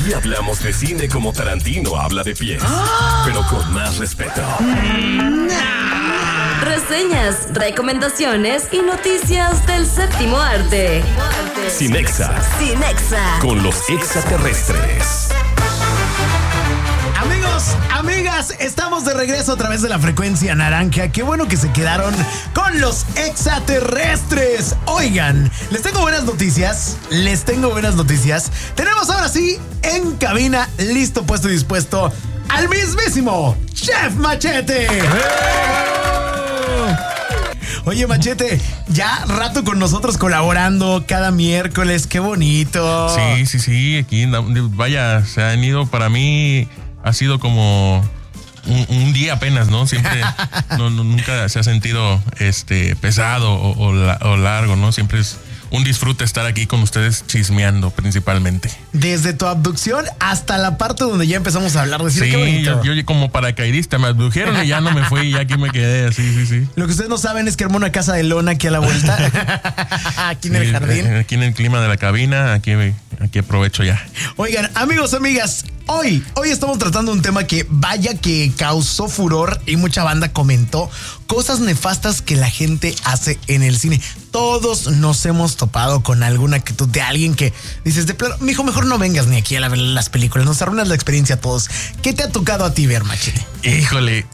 Aquí hablamos de cine como Tarantino habla de pies, pero con más respeto. Reseñas, recomendaciones y noticias del séptimo arte. Cinexa. Con los extraterrestres. Amigos, amigas, estamos de regreso a través de la frecuencia naranja. Qué bueno que se quedaron con los extraterrestres. Oigan, les tengo buenas noticias. Tenemos ahora sí en cabina, listo, puesto y dispuesto, al mismísimo Chef Machete. Oye, Machete, ya rato con nosotros colaborando cada miércoles, qué bonito. Sí, aquí, vaya, se han ido para mí. Ha sido como un día apenas, ¿no? Siempre, nunca se ha sentido pesado o largo, ¿no? Siempre es un disfrute estar aquí con ustedes chismeando principalmente. Desde tu abducción hasta la parte donde ya empezamos a hablar de cine. Sí, qué bonito. yo como paracaidista me abdujeron y ya no me fui y ya aquí me quedé, sí. Lo que ustedes no saben es que armó una casa de lona aquí a la vuelta. Aquí en el jardín. Aquí en el clima de la cabina, aquí aprovecho ya. Oigan, amigos, amigas, hoy estamos tratando un tema que vaya que causó furor y mucha banda comentó cosas nefastas que la gente hace en el cine. Todos nos hemos topado con alguna actitud de alguien que dices, de plano, mijo, mejor no vengas ni aquí a ver las películas, nos arruinas la experiencia a todos. ¿Qué te ha tocado a ti ver, Machete? Híjole,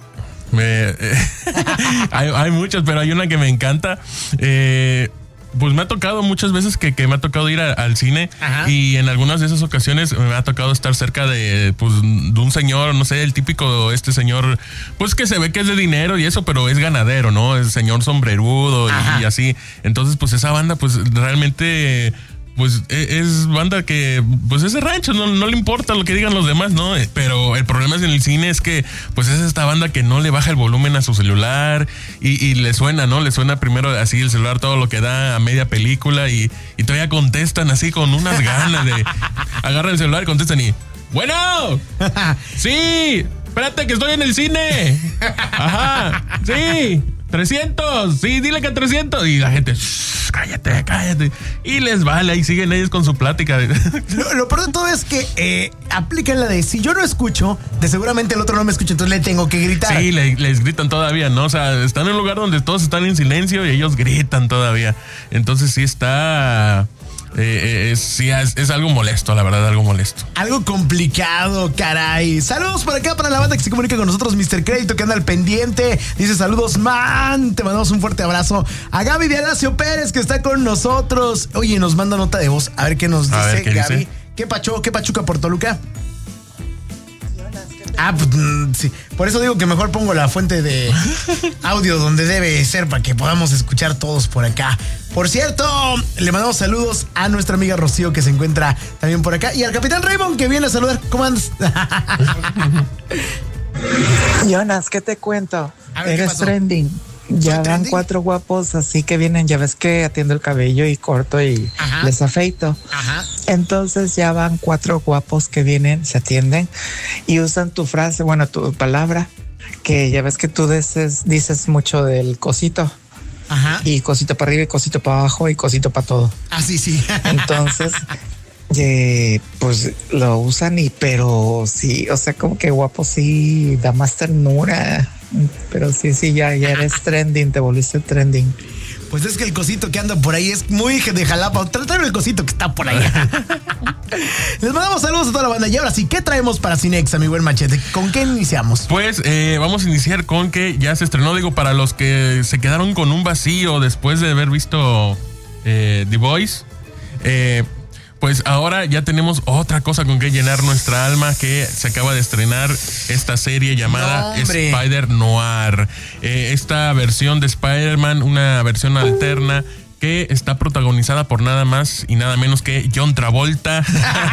hay muchas, pero hay una que me encanta. Pues me ha tocado muchas veces que me ha tocado ir al cine. Ajá. Y en algunas de esas ocasiones me ha tocado estar cerca de un señor, no sé, el típico señor, pues que se ve que es de dinero y eso, pero es ganadero, ¿no? Es señor sombrerudo y así. Entonces, pues esa banda, pues realmente, pues es banda que, pues es de rancho, no le importa lo que digan los demás, ¿no? Pero el problema es en el cine es que, pues es esta banda que no le baja el volumen a su celular y le suena, ¿no? Le suena primero así el celular todo lo que da a media película y todavía contestan así con unas ganas de agarran el celular y contestan y ¡bueno! ¡Sí! ¡Espérate que estoy en el cine! ¡Ajá! ¡Sí! 300, sí, dile que 300. Y la gente, cállate. Y les vale, ahí siguen ellos con su plática. Lo peor de todo es que aplican la de si yo no escucho, de seguramente el otro no me escucha, entonces le tengo que gritar. Sí, les gritan todavía, ¿no? O sea, están en un lugar donde todos están en silencio y ellos gritan todavía. Entonces sí está... es algo molesto, la verdad, algo molesto. Algo complicado, caray. Saludos por acá para la banda que se comunica con nosotros, Mr. Crédito, que anda al pendiente. Dice saludos, man. Te mandamos un fuerte abrazo. A Gaby de Alacio Pérez, que está con nosotros. Oye, nos manda nota de voz. A ver qué nos dice Gaby. Dice. ¿Qué pachuca por Toluca? Pues sí. Por eso digo que mejor pongo la fuente de audio donde debe ser para que podamos escuchar todos por acá. Por cierto, le mandamos saludos a nuestra amiga Rocío que se encuentra también por acá y al capitán Raymond que viene a saludar. ¿Cómo andas? Jonas, ¿qué te cuento? A ver, eres trending. Ya van 4 guapos así que vienen, ya ves que atiendo el cabello y corto y les afeito. Ajá. Entonces ya van 4 guapos que vienen, se atienden y usan tu frase, bueno, tu palabra, que ya ves que tú dices mucho del cosito. Ajá. Y cosito para arriba y cosito para abajo y cosito para todo. Sí. Entonces, pues lo usan pero sí, o sea, como que guapo sí da más ternura. Pero sí, ya eres trending, te volviste trending. Pues es que el cosito que anda por ahí es muy de Jalapa. Trátame el cosito que está por ahí. Les mandamos saludos a toda la banda. Y ahora sí, ¿qué traemos para Cinexa, mi buen Machete? ¿Con qué iniciamos? Pues vamos a iniciar con que ya se estrenó, digo, para los que se quedaron con un vacío después de haber visto The Voice. Pues ahora ya tenemos otra cosa con que llenar nuestra alma, que se acaba de estrenar esta serie llamada Spider-Noir. Esta versión de Spider-Man, una versión alterna que está protagonizada por nada más y nada menos que John Travolta.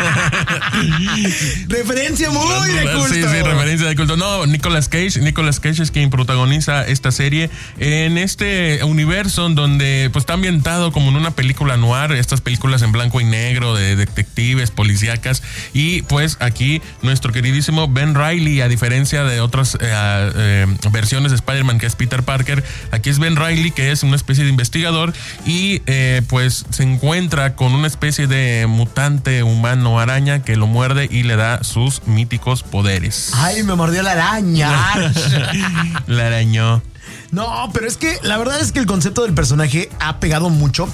Referencia muy de culto. Sí, referencia de culto. No, Nicolas Cage es quien protagoniza esta serie en este universo donde pues está ambientado como en una película noir, estas películas en blanco y negro de detectives, policíacas, y pues aquí nuestro queridísimo Ben Reilly, a diferencia de otras versiones de Spider-Man que es Peter Parker, aquí es Ben Reilly, que es una especie de investigador y y pues se encuentra con una especie de mutante humano araña que lo muerde y le da sus míticos poderes. ¡Ay, me mordió la araña! La arañó. No, pero es que la verdad es que el concepto del personaje ha pegado mucho.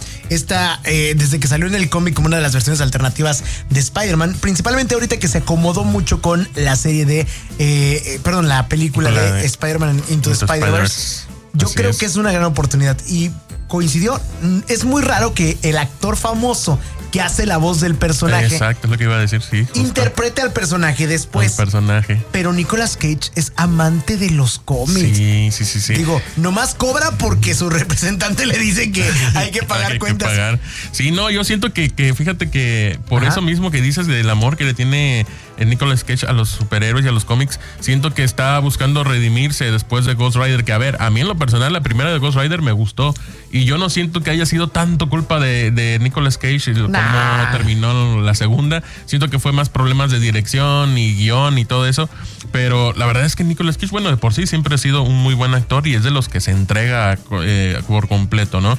Desde que salió en el cómic como una de las versiones alternativas de Spider-Man, principalmente ahorita que se acomodó mucho con la serie de, la película de Spider-Man Into the Spider-Verse. Yo creo que es una gran oportunidad y coincidió. Es muy raro que el actor famoso que hace la voz del personaje. Exacto, es lo que iba a decir, sí. Justo. Interprete al personaje después. El personaje. Pero Nicolas Cage es amante de los cómics. Sí. Digo, nomás cobra porque su representante le dice que hay que pagar cuentas. Que pagar. Sí, no, yo siento que fíjate que por eso mismo que dices del amor que le tiene Nicolas Cage a los superhéroes y a los cómics, siento que está buscando redimirse después de Ghost Rider, que a ver, a mí en lo personal la primera de Ghost Rider me gustó y yo no siento que haya sido tanto culpa de Nicolas Cage y cómo terminó la segunda. Siento que fue más problemas de dirección y guión y todo eso, pero la verdad es que Nicolas Cage, bueno, de por sí siempre ha sido un muy buen actor y es de los que se entrega por completo, ¿no?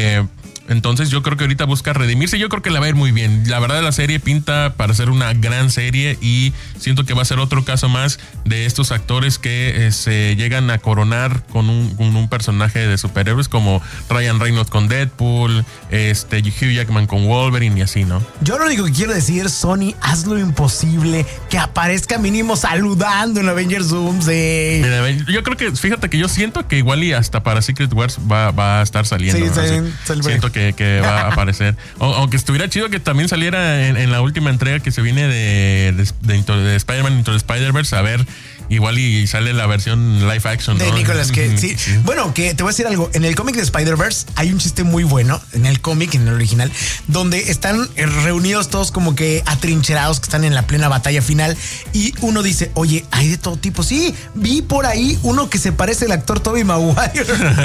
Entonces yo creo que ahorita busca redimirse. Yo creo que la va a ir muy bien. La verdad la serie pinta para ser una gran serie y siento que va a ser otro caso más de estos actores que se llegan a coronar con un personaje de superhéroes como Ryan Reynolds con Deadpool, Hugh Jackman con Wolverine y así, ¿no? Yo lo único que quiero decir, Sony, haz lo imposible que aparezca mínimo saludando en Avengers Doomsday. Yo creo que, fíjate que yo siento que igual y hasta para Secret Wars va a estar saliendo. Sí, siento que va a aparecer. Aunque estuviera chido que también saliera en la última entrega que se viene de Spider-Man Into the Spider-Verse, a ver, igual y sale la versión live action, ¿no? De Nicolas Cage, sí. Bueno, que te voy a decir algo. En el cómic de Spider-Verse hay un chiste muy bueno, en el cómic, en el original, donde están reunidos todos como que atrincherados, que están en la plena batalla final, y uno dice, oye, hay de todo tipo. Sí, vi por ahí uno que se parece al actor Tobey Maguire.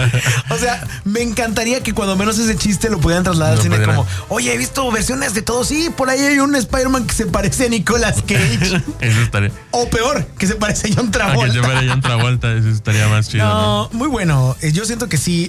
O sea, me encantaría que cuando menos ese chiste lo pudieran trasladar al cine como, oye, he visto versiones de todo. Sí, por ahí hay un Spider-Man que se parece a Nicolas Cage. Eso estaría. O peor, que se parece a John Travolta. Que se parece a John Travolta, eso estaría más chido. No, muy bueno. Yo siento que sí,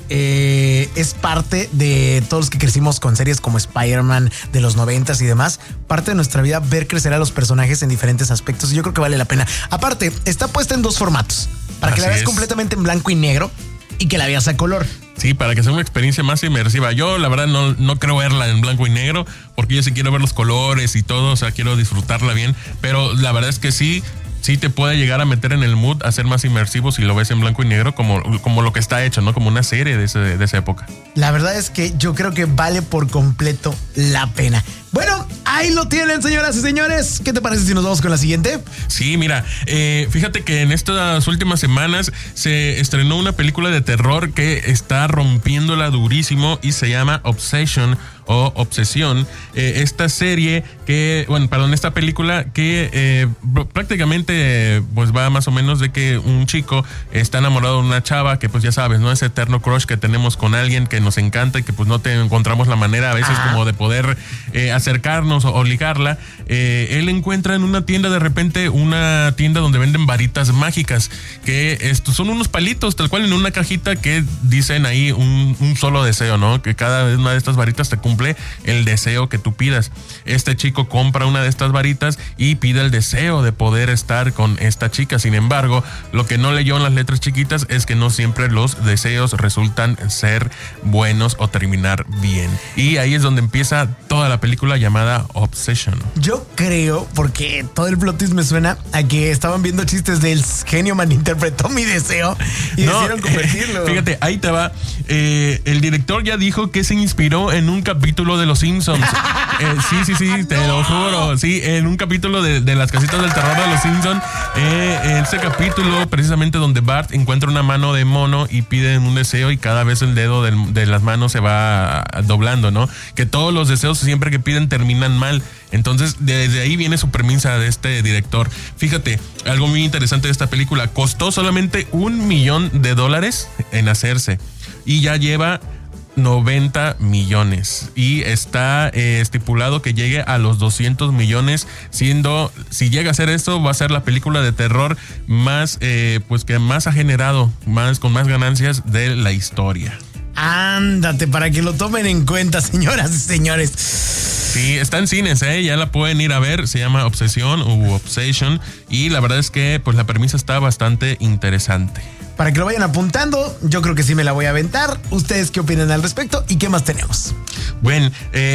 es parte de todos los que crecimos con series como Spider-Man de los 90s y demás. Parte de nuestra vida ver crecer a los personajes en diferentes aspectos. Y yo creo que vale la pena. Aparte, está puesta en 2 formatos. Para que la veas completamente en blanco y negro y que la veas a color. Sí, para que sea una experiencia más inmersiva. Yo, la verdad, no creo verla en blanco y negro, porque yo sí quiero ver los colores y todo, o sea, quiero disfrutarla bien. Pero la verdad es que sí te puede llegar a meter en el mood, a ser más inmersivo si lo ves en blanco y negro, como lo que está hecho, ¿no? Como una serie de esa época. La verdad es que yo creo que vale por completo la pena. Bueno, ahí lo tienen, señoras y señores. ¿Qué te parece si nos vamos con la siguiente? Sí, mira, fíjate que en estas últimas semanas se estrenó una película de terror que está rompiéndola durísimo y se llama Obsession o Obsesión. Esta serie esta película que prácticamente pues va más o menos de que un chico está enamorado de una chava que pues ya sabes, ¿no? Ese eterno crush que tenemos con alguien que nos encanta y que pues no te encontramos la manera a veces como de poder acercarnos o ligarla. Él encuentra en una tienda de repente una tienda donde venden varitas mágicas que son unos palitos tal cual en una cajita que dicen ahí un solo deseo, ¿no? Que cada una de estas varitas te cumple el deseo que tú pidas. Este chico compra una de estas varitas y pide el deseo de poder estar con esta chica. Sin embargo, lo que no leyó en las letras chiquitas es que no siempre los deseos resultan ser buenos o terminar bien. Y ahí es donde empieza toda la película llamada Obsession. Yo creo, porque todo el plot twist me suena a que estaban viendo chistes del genio malinterpretó mi deseo y decidieron convertirlo. Fíjate, ahí te va. El director ya dijo que se inspiró en un capítulo de Los Simpsons. Sí, te lo juro. Sí, en un capítulo de las casitas del terror de Los Simpsons. Ese capítulo, precisamente donde Bart encuentra una mano de mono y pide un deseo y cada vez el dedo de las manos se va doblando, ¿no? Que todos los deseos siempre que piden terminan mal. Entonces, desde ahí viene su premisa de este director. Fíjate, algo muy interesante de esta película. Costó solamente $1 millón en hacerse y ya lleva 90 millones y está estipulado que llegue a los 200 millones, siendo, si llega a ser esto, va a ser la película de terror más, que más ha generado, con más ganancias de la historia. Ándate, para que lo tomen en cuenta, señoras y señores. Sí, está en cines, ya la pueden ir a ver. Se llama Obsesión u Obsession. Y la verdad es que pues la premisa está bastante interesante. Para que lo vayan apuntando, yo creo que sí me la voy a aventar. ¿Ustedes qué opinan al respecto? ¿Y qué más tenemos? Bueno,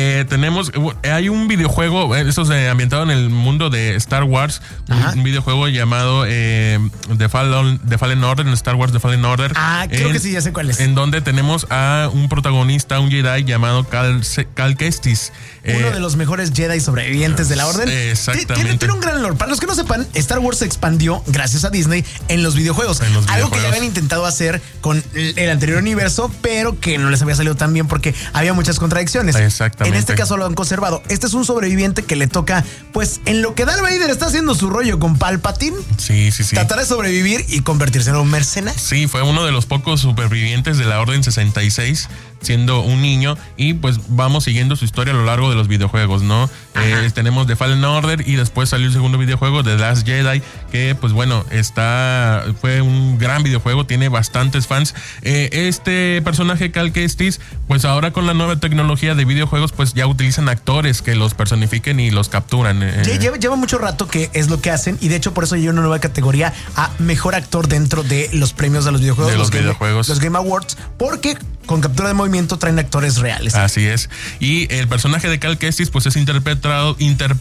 hay un videojuego, esto es ambientado en el mundo de Star Wars, un videojuego llamado The Fallen Order, en Star Wars The Fallen Order. Creo que sí, ya sé cuál es. En donde tenemos a un protagonista, un Jedi llamado Cal Kestis. Uno de los mejores Jedi sobrevivientes de la Orden. Exactamente. Tiene un gran lore. Para los que no sepan, Star Wars se expandió gracias a Disney en los videojuegos. Algo que ya habían intentado hacer con el anterior universo, pero que no les había salido tan bien porque había muchas contradicciones. Exactamente. En este caso lo han conservado. Este es un sobreviviente que le toca, pues, en lo que Darth Vader está haciendo su rollo con Palpatine. Sí. Tratar de sobrevivir y convertirse en un mercenario. Sí, fue uno de los pocos supervivientes de la Orden 66, siendo un niño, y pues vamos siguiendo su historia a lo largo de los videojuegos, ¿no? Tenemos The Fallen Order y después salió el segundo videojuego, The Last Jedi, que pues bueno, fue un gran videojuego, tiene bastantes fans. Este personaje Cal Kestis, pues ahora con la nueva tecnología de videojuegos, pues ya utilizan actores que los personifiquen y los capturan. Lleva mucho rato que es lo que hacen, y de hecho por eso hay una nueva categoría a mejor actor dentro de los premios de los videojuegos. Los Game Awards, porque con captura de movimiento traen actores reales. Así es. Y el personaje de Cal Kestis pues es interpretado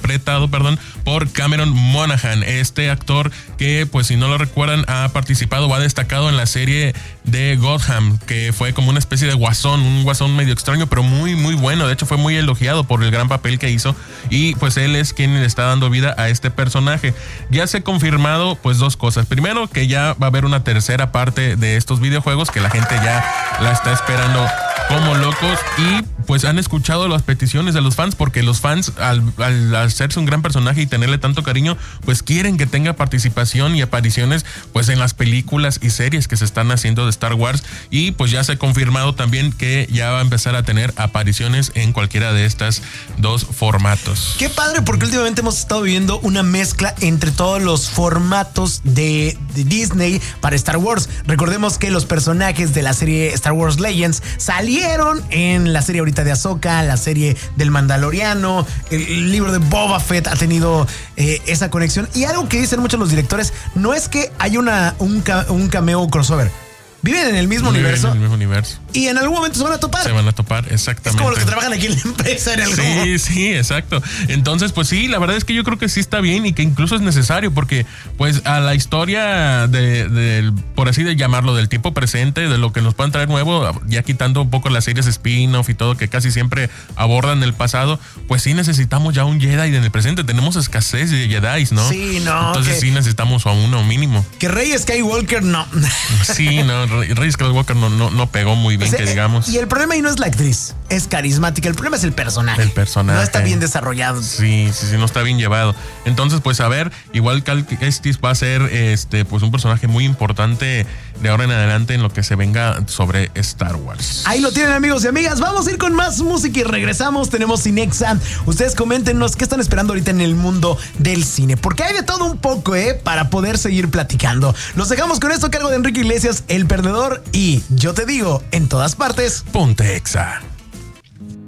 por Cameron Monaghan, este actor que pues si no lo recuerdan ha participado o ha destacado en la serie de Gotham, que fue como una especie de guasón, un guasón medio extraño pero muy muy bueno. De hecho fue muy elogiado por el gran papel que hizo, y pues él es quien le está dando vida a este personaje. Ya se ha confirmado pues dos cosas. Primero, que ya va a haber una tercera parte de estos videojuegos, que la gente ya la está esperando como locos, y pues han escuchado las peticiones de los fans, porque los fans al hacerse un gran personaje y tenerle tanto cariño, pues quieren que tenga participación y apariciones pues en las películas y series que se están haciendo de Star Wars, y pues ya se ha confirmado también que ya va a empezar a tener apariciones en cualquiera de estas dos formatos. Qué padre, porque últimamente hemos estado viendo una mezcla entre todos los formatos de Disney para Star Wars. Recordemos que los personajes de la serie Star Wars Legends salieron en la serie ahorita de Ahsoka, la serie del Mandaloriano, el libro de Boba Fett ha tenido esa conexión. Y algo que dicen muchos los directores, no es que haya un cameo crossover. Viven en el mismo universo. Y en algún momento se van a topar. Exactamente. Es como los que trabajan aquí en la empresa en el Sí, exacto. Entonces, pues sí, la verdad es que yo creo que sí está bien y que incluso es necesario, porque pues a la historia por así de llamarlo, del tiempo presente, de lo que nos puedan traer nuevo, ya quitando un poco las series spin-off y todo que casi siempre abordan el pasado, pues sí necesitamos ya un Jedi en el presente. Tenemos escasez de Jedis, ¿no? Sí, no. Entonces sí necesitamos a uno mínimo. Que Rey Skywalker no. Sí, no. Rey Skywalker no pegó muy bien, que digamos. Y el problema ahí no es la actriz, es carismática. El problema es el personaje. No está bien desarrollado. Sí, no está bien llevado. Entonces, pues a ver, igual Cal Kestis va a ser pues un personaje muy importante de ahora en adelante en lo que se venga sobre Star Wars. Ahí lo tienen, amigos y amigas. Vamos a ir con más música y regresamos. Tenemos Cinexa. Ustedes coméntenos qué están esperando ahorita en el mundo del cine, porque hay de todo un poco, para poder seguir platicando. Los dejamos con esto, cargo de Enrique Iglesias, El Perdedor, y yo te digo, en todas partes, ponte Exa.